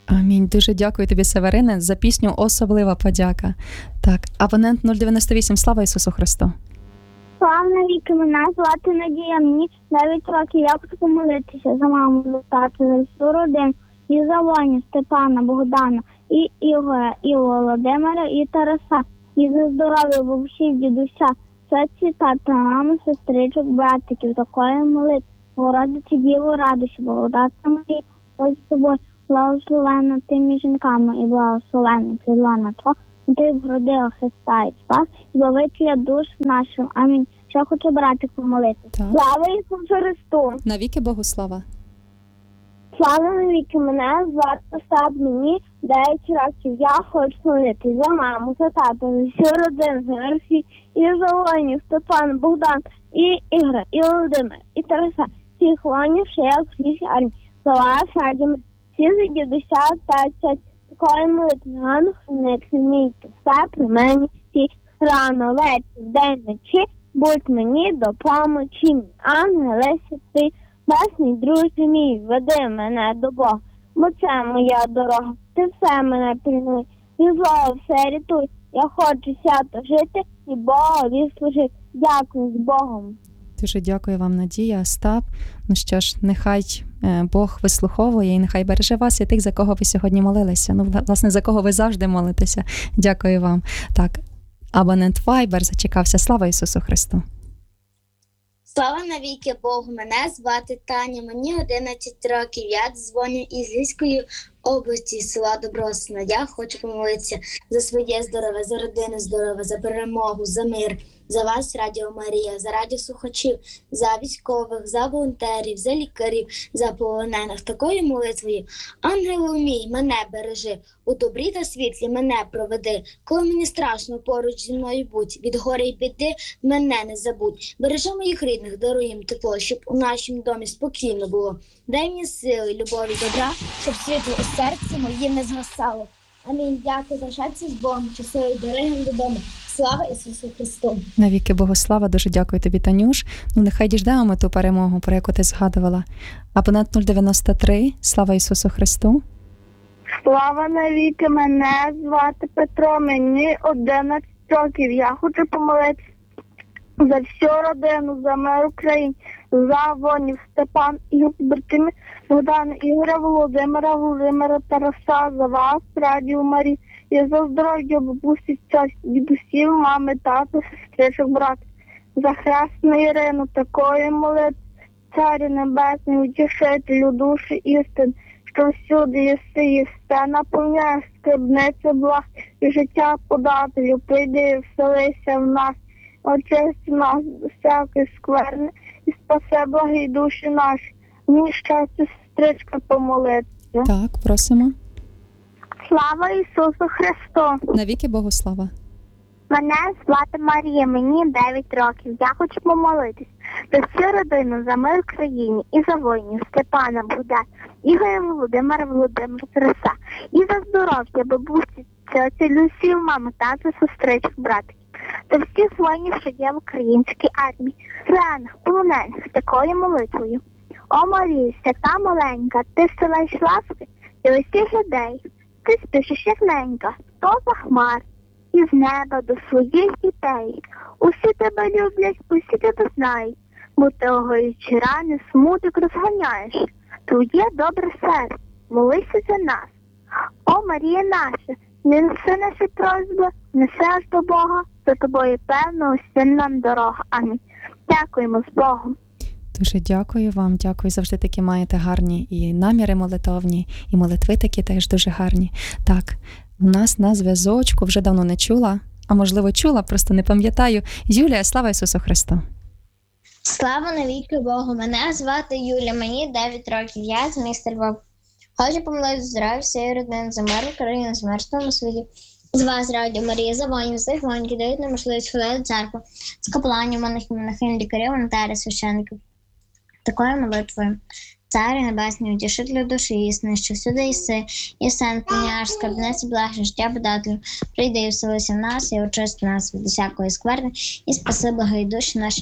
Амінь. Дуже дякую тобі, Северине, за пісню «Особлива подяка». Так, абонент 098, слава Ісусу Христу. Славна віки, мене звати Надія, мені 9 років, я хочу помолитися за маму, за тату, за всю родину, і за Воню, Степана, Богдана, і Ігоря, і Володимира, і Тараса, і за здоров'я бабусі, дідуся, цеці, тата, мами, сестричок, братиків, такої молитви, Богородиці, Діву, радості, благодатна Марія, ось з тобою, благословена тими жінками, і благословена плідлона Твого, ти вродила Христа і спас, збавителя душ нашим. Амінь. Що хочу братику помолити. Слава Ісусу Христу! Навіки Богу слава. Слава навіки, мене звати Остап, мені 9 років. Я хочу молити за маму, за тата, за всю родину, за Арсі, і за Воню, Степан, Богдан, і Ігор, і Володимир, і Тараса, всіх Вонів, Шеяк, всіх армій. За вас, радімо, всі за дідуся, тацять, такої молитви, рано хранити, вмійте, все при мені, всі, рано, вечір, день, ночі, будь мені допомочі. Ангеле святий, Власний друже мій, веди мене до Бога, бо це моя дорога. Ти все мене пильнуй, і зло все рятуй. Я хочу свято жити і Богові служити. Дякую, з Богом. Дуже дякую вам, Надія, Остап. Ну що ж, нехай Бог вислуховує і нехай береже вас і тих, за кого ви сьогодні молилися. Ну, власне, за кого ви завжди молитеся. Дякую вам. Так, абонент Viber зачекався. Слава Ісусу Христу! Слава навіки Богу, мене звати Таня, мені 11 років, я дзвоню із Львівської області, села Добросина. Я хочу помолитися за своє здоров'я, за родину здоров'я, за перемогу, за мир, за вас, Радіо Марія, за радіослухачів, за військових, за волонтерів, за лікарів, за полонених. Такою молитвою: ангелу мій, мене бережи, у добрі та світлі мене проведи. Коли мені страшно, поруч зі мною будь, від горя й біди мене не забудь. Бережи моїх рідних, даруй їм тепло, щоб у нашому домі спокійно було. Дай мені сили, любові, добра, щоб світло у серці моїм не згасало. Амінь. Дякую за щастя з Богом, щасливої дороги додому. Слава Ісусу Христу! Навіки Богу слава, дуже дякую тобі, Танюш. Ну, нехай діждемо ми ту перемогу, про яку ти згадувала. Абонент 093, слава Ісусу Христу! Слава навіки, мене звати Петро, мені 11 років. Я хочу помолитися за всю родину, за мир України, за Вонів, Степан, Ігор, Бертимі, Богдана, Ігоря, Володимира, Тараса, за вас, Радіо Марії, і за здоров'я бабусі, дідусів, мами, тата, сестричок, брат, за хресну Ірину, такої молитви, Царю Небесний, утішителю душі істин, що всюди єси і все наповняєш, скарбниця благ і життя подателю, прийди, вселися в нас, очисти нас всякої скверни і спасе благі душі наші. Мені щастя, сестричка, помолитися. Так, просимо. Слава Ісусу Христу! Навіки Богу слава! Мене звати Марія, мені 9 років. Я хочу помолитись за всю родину, за мир в країні, і за воїнів Степана, Богдана, Ігоря, Володимира, Тараса, і за здоров'я бабусі, тьоті, Люсі, мами, тата, сестричок, братиків, та всіх воїнів, що є в українській армії, ранених, полонених, такою молитвою. О Марія, свята маленька, ти вселяєш ласки і усіх людей, ти спішиш як ненька, хто за хмар, із неба до своїх дітей. Усі тебе люблять, усі тебе знають, бо ти огоюючи рани, смуток розганяєш. Твоє добре серце, молися за нас. О Марія наша, не неси наші просьби, неси аж до Бога, за тобою певно усім нам дорога. Амінь. Дякуємо з Богом. Дуже дякую вам, дякую. Завжди такі маєте гарні і наміри молитовні, і молитви такі теж дуже гарні. Так, у нас на зв'язочку, вже давно не чула, а можливо чула, просто не пам'ятаю. Юлія, слава Ісусу Христу! Слава навіки Богу, мене звати Юля, мені 9 років, я з міста Львова. Хочу помолитися за здоров'я всієї родини, за мир України, за мир в тому світі. З вас, Радіо Марія, за воїнів, за тих воїнів, які дають нам можливість ходити в церкву, з капеланів, монахів, лікарів, волонтерів, священників. Такою молитвою: Царю Небесний, утішителю душі існи, що всюди єси, і все наповняєш, скарбниці благ, життя подателю, прийди і вселися в нас, і очисти нас від усякої скверни, і спаси благої душі наші.